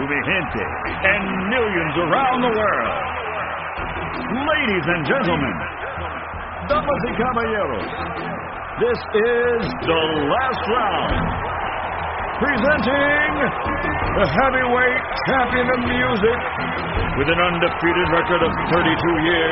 to mi gente and millions around the world. Ladies and gentlemen, damas y caballeros, this is the last round. Presenting the heavyweight champion of music with an undefeated record of 32 years.